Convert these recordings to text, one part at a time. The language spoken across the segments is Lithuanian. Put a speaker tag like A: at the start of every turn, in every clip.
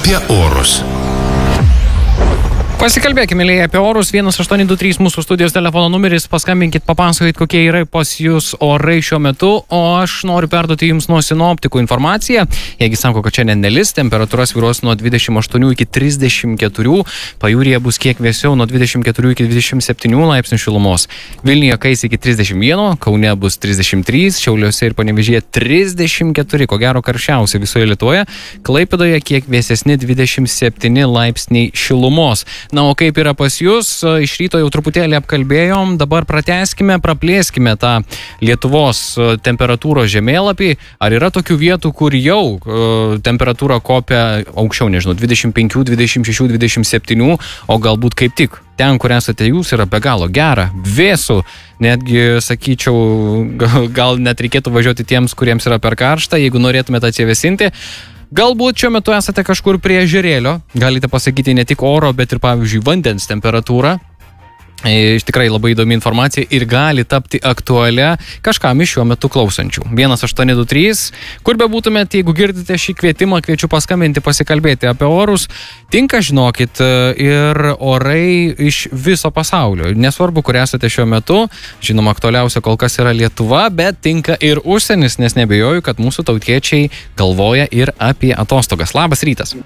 A: apie orus.
B: Pasikalbėkime apie orus. 1823 mūsų studijos telefono numeris. Paskambinkit, papasakokit, kokie yra pas jūs orai šiuo metu. O aš noriu perduoti jums nuo sinoptikų informaciją. Jeigu sako, kad šiandien nelis, temperatūra svyruos nuo 28 iki 34. Pajūryje bus kiek vėsiau nuo 24 iki 27 laipsnių šilumos. Vilniuje kais iki 31, Kaune bus 33, Šiauliuose ir Panevėžyje 34, ko gero karščiausia visoje Lietuvoje. Klaipėdoje kiek vėsesni 27 laipsniai šilumos. Na, o kaip yra pas jūs, iš ryto jau truputėlį apkalbėjom, dabar pratęskime, praplėskime tą Lietuvos temperatūros žemėlapį. Ar yra tokių vietų, kur jau temperatūra kopia aukščiau, nežinau, 25, 26, 27, o galbūt kaip tik ten, kur esate jūs, yra be galo gera, vėsų, netgi, sakyčiau, gal net reikėtų važiuoti tiems, kuriems yra per karšta, jeigu norėtumėte atsivėsinti. Galbūt šiuo metu esate kažkur prie ežerėlio, galite pasakyti ne tik oro, bet ir, pavyzdžiui, vandens temperatūrą. Tikrai labai įdomi informacija ir gali tapti aktualia kažkam iš šiuo metu klausančių. 1823, kur bebūtumėte, jeigu girdite šį kvietimą, kviečiu paskambinti, pasikalbėti apie orus. Tinka, žinokit, ir orai iš viso pasaulio. Nesvarbu, kur esate šiuo metu, žinoma, aktualiausia kol kas yra Lietuva, bet tinka ir užsienis, nes nebejoju, kad mūsų tautiečiai galvoja ir apie atostogas. Labas rytas.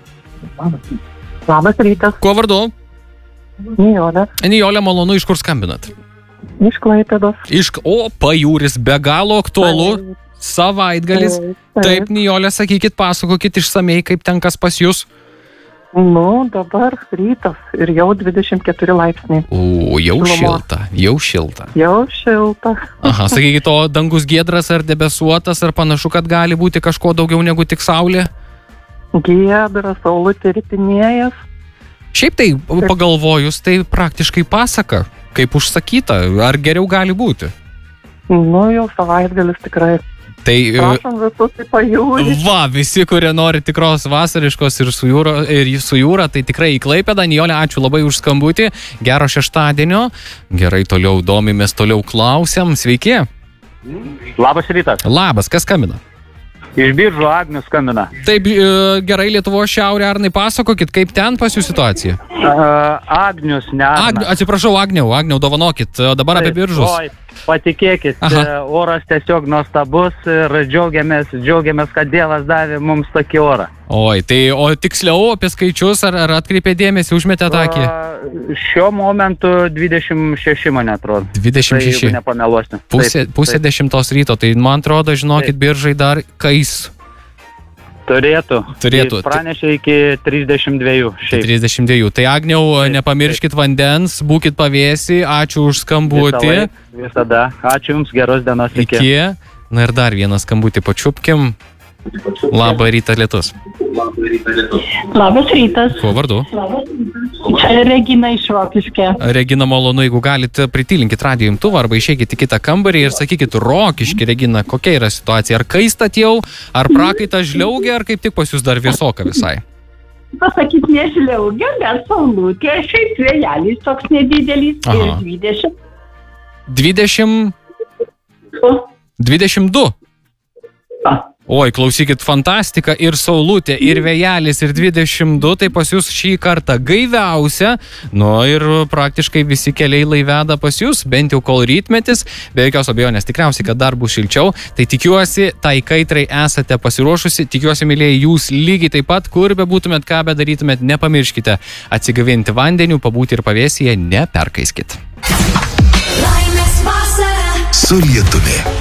C: Labas rytas.
B: Kuo vardu?
C: Nijolė.
B: Nijolė, malonu, iš kur skambinat?
C: Iš Klaipėdos.
B: O, pajūris, be galo aktualu, savaitgalis. Taip, Nijolė, sakykit, pasakokit išsamei, kaip ten kas pas jūs.
C: Nu, dabar rytas ir jau 24 laipsniai.
B: O, jau šilta, jau šilta.
C: Jau šilta.
B: Aha, sakykit, o dangus giedras ar debesuotas, ar panašu, kad gali būti kažko daugiau negu tik saulė?
C: Giedras, saulutė ritinėjas.
B: Šiaip tai, pagalvojus, tai praktiškai pasaka, kaip užsakyta, ar geriau gali būti?
C: Nu, jau savaitgalis tikrai.
B: Tai
C: prašom visus į pajūrį.
B: Va, visi, kurie nori tikros vasariškos ir su jūra, tai tikrai į Klaipėdą. Nijolė, ačiū labai už skambutį. Gero šeštadienio. Gerai, toliau domimės, toliau klausiam. Sveiki.
D: Labas rytas.
B: Labas, kas skambina?
D: Iš Biržų Agnius skambina.
B: Taip, gerai, Lietuvos šiaurė, Arnai, pasakokit, kaip ten pas jų situacija?
D: Agnius, ne Arnas.
B: Atsiprašau, Agniau, davanokit, dabar apie Biržus.
D: Oi, patikėkit, oras tiesiog nuostabus ir džiaugiamės, kad Dievas davė mums tokį orą.
B: Oi, tai o tiksliau apie skaičius, ar atkreipė dėmesį, užmetė akį?
D: Šiuo momentu 26, man atrodo.
B: 26?
D: Tai nepameluosiu.
B: Pusė 10 ryto, tai man atrodo, žinokit, Biržai dar kais.
D: Turėtų.
B: Pranešė
D: iki 32. Šiaip.
B: 32. Tai Agniau, nepamirškit vandens, būkit pavėsi, ačiū už skambutį.
D: Visada. Ačiū Jums, geros dienos.
B: Iki. Na ir dar vieną skambutį pačiupkim. Labą rytą, lietus.
E: Labas rytas.
B: Kuo vardu?
E: Čia Regina iš Rokiškio.
B: Regina, malonu, jeigu galite, pritilinkit radijo imtuvą arba išeikit į kitą kambarį ir sakykit, Rokiški, Regina, kokia yra situacija? Ar kaistat jau, ar prakaitas žliaugia, ar kaip tik pas jūs dar vėsoka visai?
E: Pasakyt, nežliaugia, bet saulutė, šiaip vėjelis toks nedidelis. Ir 20. 22? Oi, klausykit, fantastika, ir saulutė, ir vėjelis, ir 22, tai pas jūs šį kartą gaiviausia, nu ir praktiškai visi keliai laiveda pas jūs, bent jau kol rytmetis, be jokios abejonės, tikriausiai, kad dar bus šilčiau, tai tikiuosi, tai kaitrai esate pasiruošusi, tikiuosi, mylėjai, jūs lygiai taip pat, kur bebūtumėt, ką bedarytumėt, nepamirškite atsigavinti vandeniu, pabūti ir pavėsyje, neperkaiskit.
A: Su lietumi.